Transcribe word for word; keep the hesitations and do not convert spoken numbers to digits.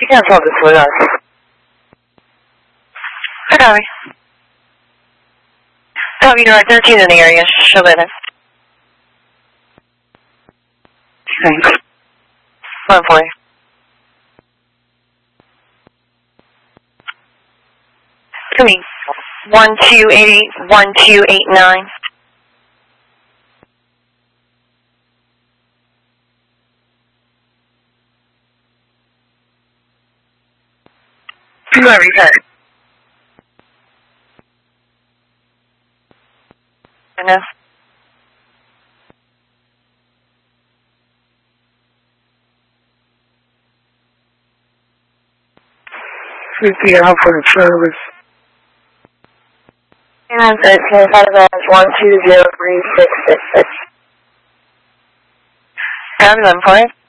You can't solve this with us. Hi, Tommy. Oh, you know, thirteen in the area. She'll be there. Thanks. One for you. To me. One two eight eight one two eight nine. You might reset. I know. fifty out for the service. And it's one two zero three six six six. Have them for you.